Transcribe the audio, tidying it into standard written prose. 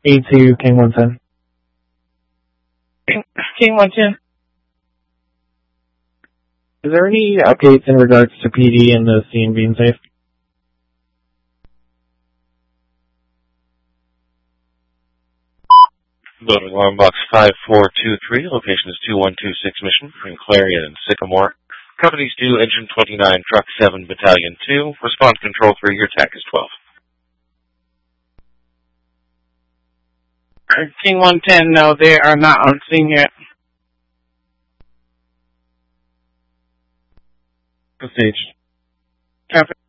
A2, King 110. King 110. Is there any updates in regards to PD and the scene being safe? Building alarm box 5423, location is 2126 Mission between Clarion and Sycamore. Companies 2, Engine 29, Truck 7, Battalion 2. Response Control 3, your TAC is 12. King 110, no, they are not on scene yet. Stage. Traffic.